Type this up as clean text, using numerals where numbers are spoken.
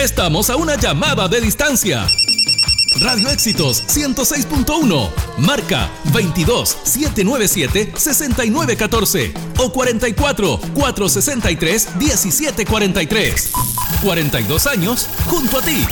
Estamos a una llamada de distancia. Radio Éxitos 106.1. Marca 22 797 6914 o 44 463 1743. 42 años junto a ti.